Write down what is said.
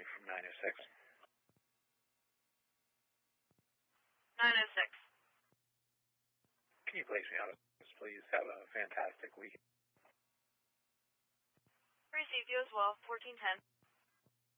calling from 906. 906. Can you place me out of this, please? Have a fantastic week. Received you as well, 1410.